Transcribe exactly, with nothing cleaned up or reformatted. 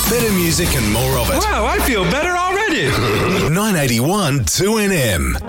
Better music and more of it. Wow, I feel better already. nine eighty-one two N M.